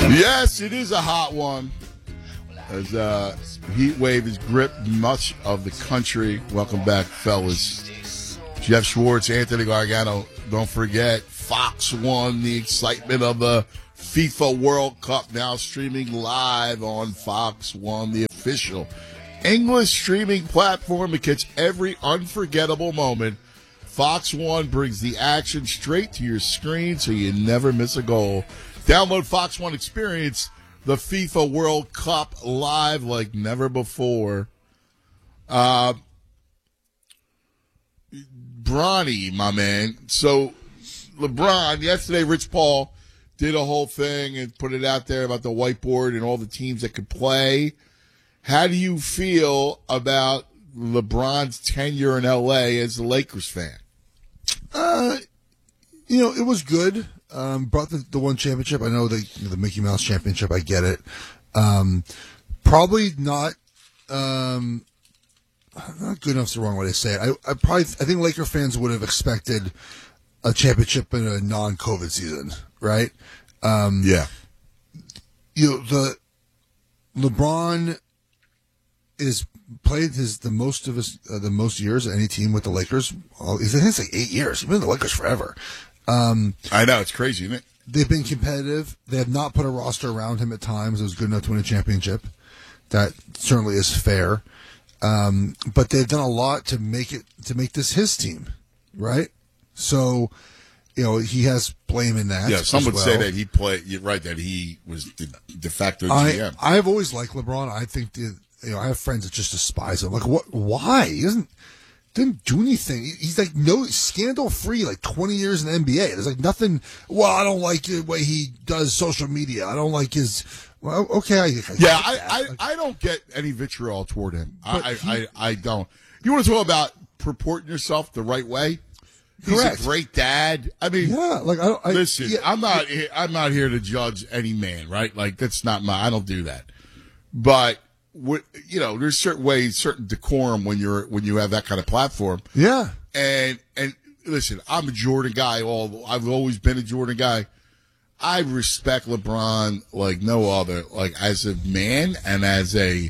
Yes, it is a hot one. As heat wave has gripped much of the country. Welcome back, fellas. Jeff Schwartz, Anthony Gargano. Don't forget, Fox 1, the excitement of the FIFA World Cup, now streaming live on Fox 1, the official English streaming platform that gets every unforgettable moment. Fox 1 brings the action straight to your screen so you never miss a goal. Download Fox 1 Experience the FIFA World Cup live like never before. Bronny, my man. So, LeBron, yesterday, Rich Paul did a whole thing and put it out there about the whiteboard and all the teams that could play. How do you feel about LeBron's tenure in L.A. as a Lakers fan? It was good. Brought the one championship. I know the Mickey Mouse championship. I get it. Probably not good enough's the wrong way to say it. I think Laker fans would have expected a championship in a non-COVID season, right? Yeah. The LeBron is played the most years of any team with the Lakers. I think it's like 8 years. He's been in the Lakers forever. I know, it's crazy, isn't it? They've been competitive. They have not put a roster around him at times that was good enough to win a championship. That certainly is fair. But they've done a lot to make this his team, right? So, he has blame in that. Yeah, some would say that he played. You're right, that he was the de facto GM. I've always liked LeBron. I think I have friends that just despise him. Like, what? Why? He didn't do anything. He's like scandal free, like 20 years in the NBA. There's like nothing. Well, I don't like the way he does social media. I don't like his. Well, okay. I don't get any vitriol toward him. I don't. You want to talk about purporting yourself the right way? He's correct. A great dad. I mean, yeah. Like listen, yeah. I'm not here to judge any man, right? Like that's not I don't do that. But there's certain ways, certain decorum when you have that kind of platform. Yeah. And listen, I'm a Jordan guy. I've always been a Jordan guy. I respect LeBron like no other, like as a man and as a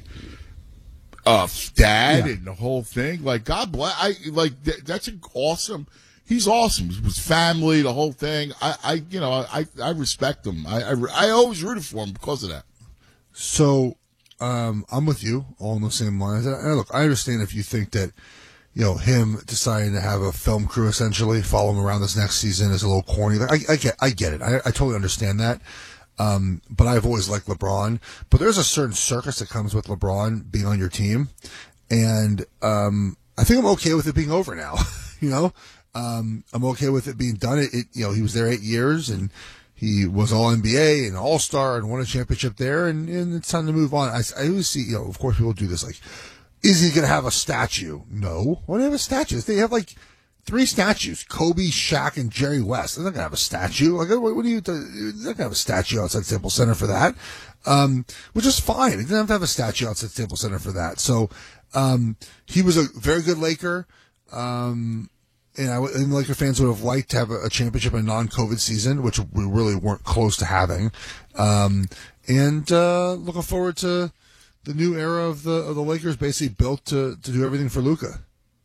dad and the whole thing. Like God bless. That's awesome. He's awesome. His family, the whole thing. I respect him. I always rooted for him because of that. So. I'm with you all in the same lines. And look, I understand if you think that, him deciding to have a film crew essentially follow him around this next season is a little corny. Like, I get it. I totally understand that. But I've always liked LeBron. But there's a certain circus that comes with LeBron being on your team. And, I think I'm okay with it being over now. I'm okay with it being done. He was there 8 years and, he was All-NBA and All-Star and won a championship there, and it's time to move on. I always see, of course, people do this. Like, is he going to have a statue? No. Why do they have a statue? They have, 3 statues, Kobe, Shaq, and Jerry West. They're not going to have a statue. Like, what do you do? They're not going to have a statue outside Staples Center for that, which is fine. He doesn't have to have a statue outside Staples Center for that. So he was a very good Laker. And Laker fans would have liked to have a championship in a non-COVID season, which we really weren't close to having. And looking forward to the new era of the Lakers, basically built to do everything for Luka.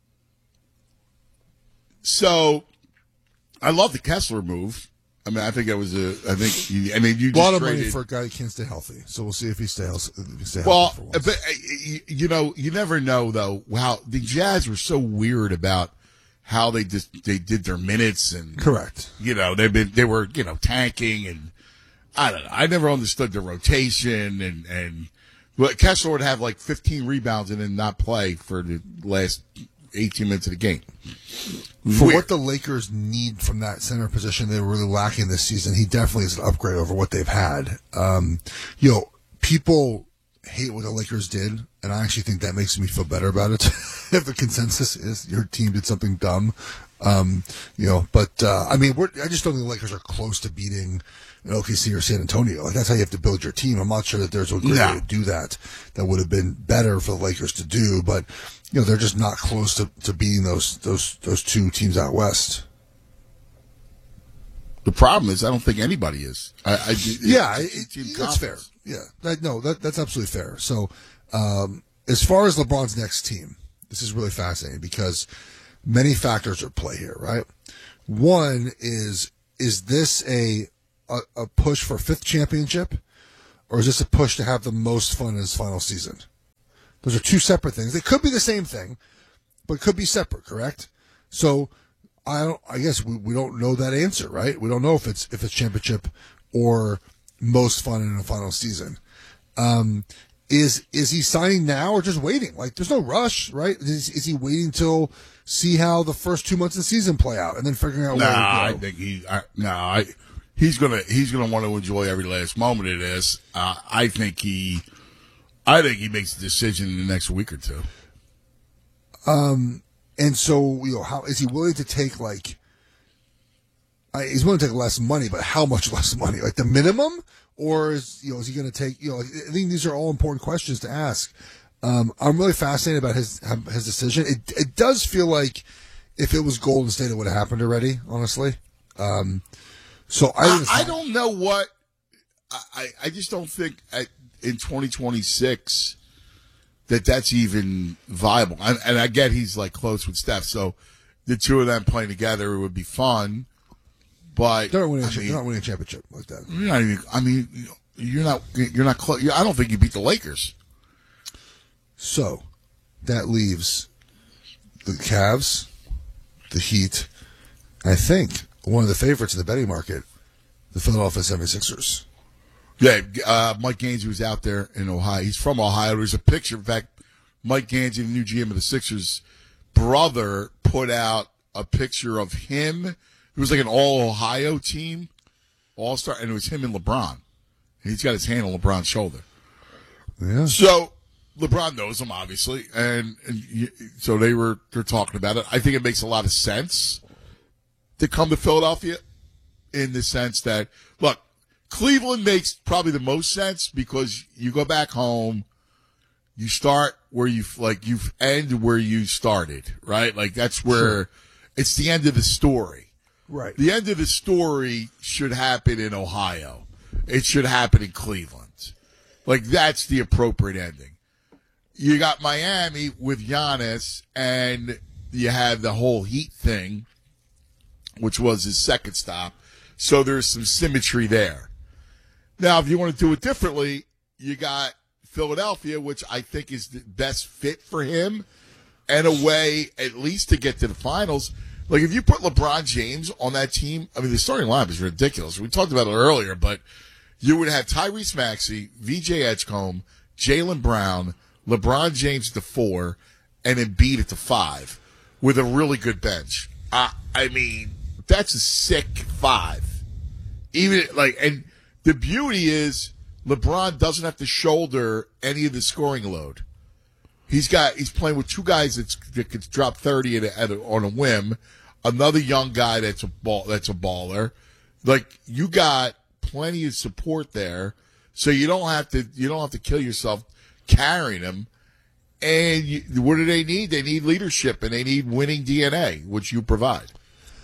So, I love the Kessler move. I mean, I think that was you a lot of money for a guy who can't stay healthy. So we'll see if he stays healthy for once. But you never know though how the Jazz were so weird about how they did their minutes and correct. They were tanking and I don't know. I never understood the rotation and Kessler would have 15 rebounds and then not play for the last 18 minutes of the game. For what the Lakers need from that center position, they were really lacking this season. He definitely is an upgrade over what they've had. People hate what the Lakers did, and I actually think that makes me feel better about it. If the consensus is your team did something dumb, I just don't think the Lakers are close to beating an OKC or San Antonio. That's how you have to build your team. I'm not sure that there's a great way to do that. That would have been better for the Lakers to do, but they're just not close to beating those two teams out west. The problem is, I don't think anybody is. That's fair. Yeah, that's absolutely fair. So, as far as LeBron's next team, this is really fascinating because many factors are at play here, right? One is this a push for 5th championship, or is this a push to have the most fun in his final season? Those are two separate things. They could be the same thing, but could be separate, correct? So I guess we don't know that answer, right? We don't know if it's championship or most fun in a final season. Is he signing now or just waiting? Like, there's no rush, right? Is he waiting till see how the first 2 months of the season play out and then figuring out where to go? I think he's gonna want to enjoy every last moment of this. I think he makes a decision in the next week or two. And so, how is he willing to take, like, he's willing to take less money, but how much less money? Like the minimum? Or is he going to take, I think these are all important questions to ask. I'm really fascinated about his decision. It does feel like if it was Golden State, it would have happened already, honestly. So I don't know what, I just don't think in 2026 that's even viable. And I get he's like close with Steph, so the two of them playing together would be fun. But they're not winning a championship like that. You're not close. I don't think you beat the Lakers. So that leaves the Cavs, the Heat, I think one of the favorites in the betting market, the Philadelphia 76ers. Yeah, Mike Gansey was out there in Ohio. He's from Ohio. There's a picture. In fact, Mike Gansey, the new GM of the Sixers, brother, put out a picture of him. It was like an all-Ohio team, all-star, and it was him and LeBron. He's got his hand on LeBron's shoulder. Yeah. So LeBron knows him, obviously, and so they're talking about it. I think it makes a lot of sense to come to Philadelphia in the sense that, look, Cleveland makes probably the most sense because you go back home, you start where you end where you started, right? Like that's where it's the end of the story. Right. The end of the story should happen in Ohio. It should happen in Cleveland. Like that's the appropriate ending. You got Miami with Giannis, and you have the whole Heat thing, which was his second stop. So there's some symmetry there. Now, if you want to do it differently, you got Philadelphia, which I think is the best fit for him, and a way at least to get to the finals. Like, if you put LeBron James on that team, I mean, the starting lineup is ridiculous. We talked about it earlier, but you would have Tyrese Maxey, VJ Edgecombe, Jaylen Brown, LeBron James at the 4, and Embiid at the 5 with a really good bench. I mean, that's a sick 5. And the beauty is LeBron doesn't have to shoulder any of the scoring load. He's playing with two guys that could drop 30 on a whim. Another young guy that's a baller. Like, you got plenty of support there, so you don't have to kill yourself carrying him. And what do they need? They need leadership and they need winning DNA, which you provide.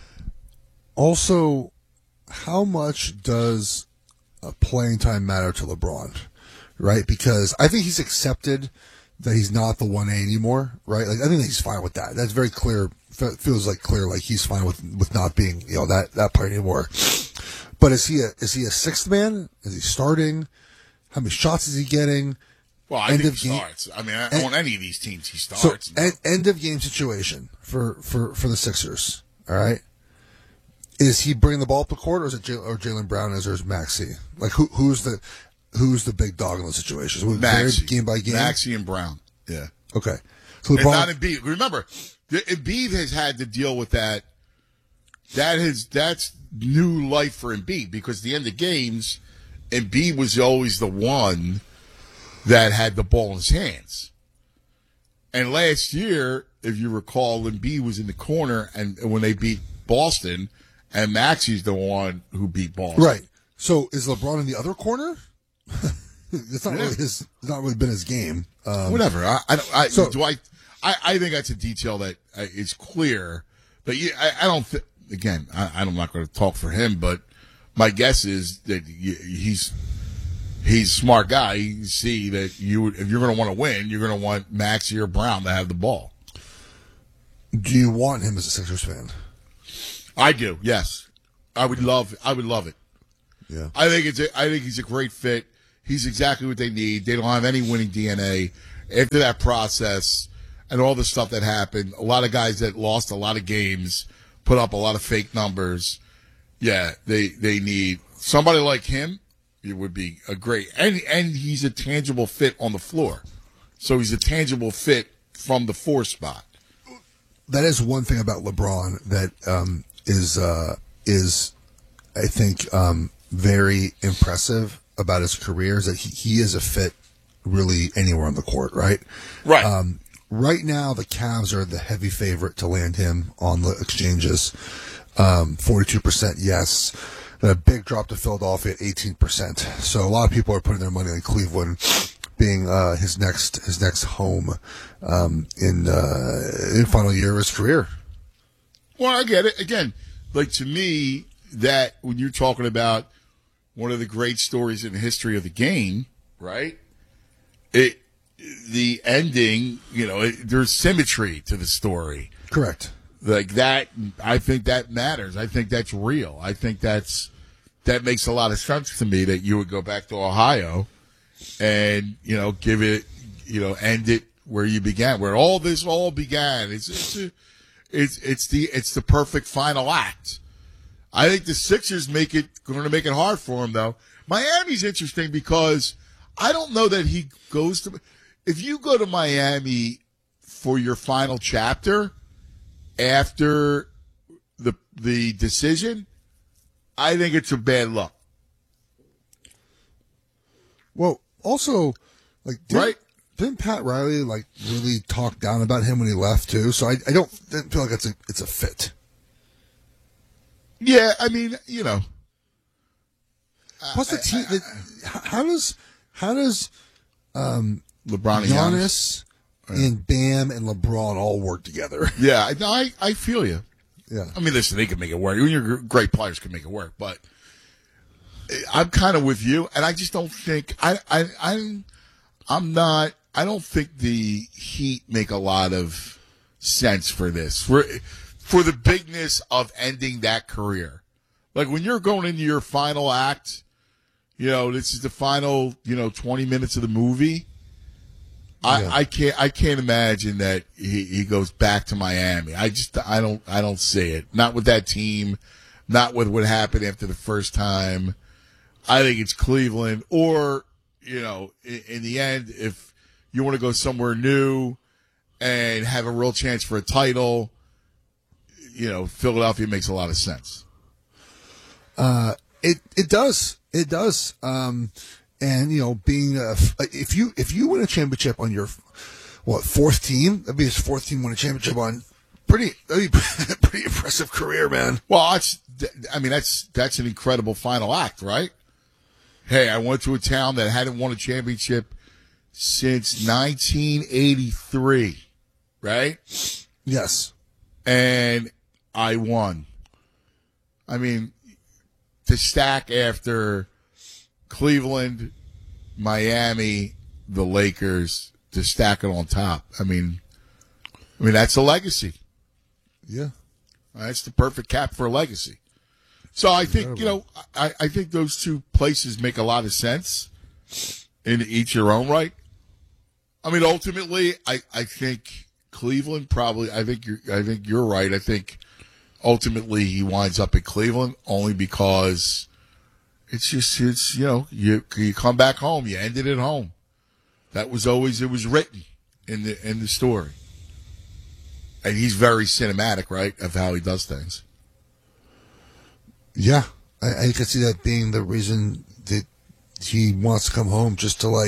Also, how much does playing time matter to LeBron? Right? Because I think he's accepted that he's not the 1A anymore, right? Like, I think he's fine with that. That's very clear. Feels like clear, like he's fine with not being, that player anymore. But is he a sixth man? Is he starting? How many shots is he getting? Well, I think he starts. I mean, on any of these teams, he starts. So, end of game situation for the Sixers. All right. Is he bringing the ball up the court, or is it Jaylen Brown, or is it Maxey? Like, who's the big dog in those situations? Maxey. Game by game? Maxey and Brown. Yeah. Okay. So LeBron, and not Embiid. Remember, Embiid has had to deal with that. That's new life for Embiid, because at the end of games, Embiid was always the one that had the ball in his hands. And last year, if you recall, Embiid was in the corner, and when they beat Boston, and Maxey's the one who beat Boston. Right. So is LeBron in the other corner? It's not really it's not really been his game. Whatever. I think that's a detail that is clear. But I don't. I'm not going to talk for him, but my guess is that he's a smart guy. You see that if you're going to want to win, you're going to want Maxey or Brown to have the ball. Do you want him as a Sixers fan? I do. Yes, I would love it. Yeah, I think he's a great fit. He's exactly what they need. They don't have any winning DNA. After that process and all the stuff that happened, a lot of guys that lost a lot of games, put up a lot of fake numbers. Yeah, they need somebody like him. It would be a great, and he's a tangible fit on the floor. So he's a tangible fit from the 4 spot. That is one thing about LeBron that is I think very impressive about his career is that he is a fit really anywhere on the court, right? Right. Right now, the Cavs are the heavy favorite to land him on the exchanges. 42% yes. A big drop to Philadelphia at 18%. So a lot of people are putting their money on Cleveland being his next home in final year of his career. Well, I get it. Again, like to me, that when you're talking about one of the great stories in the history of the game, right? The ending, there's symmetry to the story. Correct. Like that, I think that matters. I think that's real. I think that makes a lot of sense to me that you would go back to Ohio and, give it, end it where you began, where all this all began. It's the perfect final act. I think the Sixers going to make it hard for him though. Miami's interesting because I don't know that he goes to, if you go to Miami for your final chapter after the decision, I think it's a bad look. Well, also, right? Didn't Pat Riley really talk down about him when he left too? So I didn't feel like it's a fit. Yeah, I mean, Plus the team. How does LeBron and Giannis and Bam and LeBron all work together? Yeah, I feel you. Yeah. I mean, listen, they can make it work. When you're great players can make it work, but I'm kind of with you, and I just don't think I don't think the Heat make a lot of sense for this. For the bigness of ending that career. Like when you're going into your final act, this is the final, 20 minutes of the movie. Yeah. I can't imagine that he goes back to Miami. I don't see it. Not with that team, not with what happened after the first time. I think it's Cleveland or, in the end, if you want to go somewhere new and have a real chance for a title, Philadelphia makes a lot of sense. It does. It does. And being if you win a championship on your fourth team, that'd be his fourth team win a championship on. That'd be pretty impressive career, man. Well, that's an incredible final act, right? Hey, I went to a town that hadn't won a championship since 1983, right? Yes. And I won. I mean, to stack after Cleveland, Miami, the Lakers, to stack it on top. I mean that's a legacy. Yeah. That's the perfect cap for a legacy. So I think, I think those two places make a lot of sense in each their own right. I mean, ultimately, I think Cleveland probably, I think you're right. I think ultimately he winds up in Cleveland only because it's you come back home, you ended at home. That was always, it was written in the story. And he's very cinematic, right, of how he does things. Yeah, I could see that being the reason that he wants to come home, just to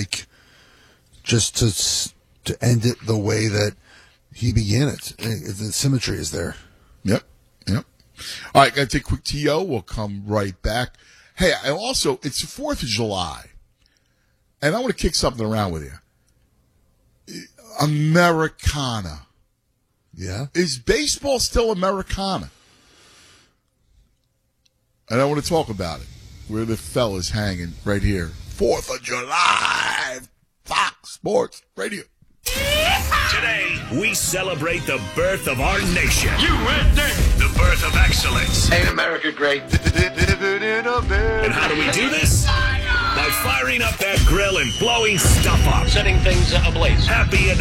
end it the way that he began it. The symmetry is there. Yep. All right, got to take a quick TO. We'll come right back. Hey, it's the 4th of July, and I want to kick something around with you. Americana. Yeah. Is baseball still Americana? And I want to talk about it. Where the fellas hanging right here. 4th of July, Fox Sports Radio. Today, we celebrate the birth of our nation. The birth of excellence. Ain't America great? And how do we do this? By firing up that grill and blowing stuff up. Setting things ablaze. Happy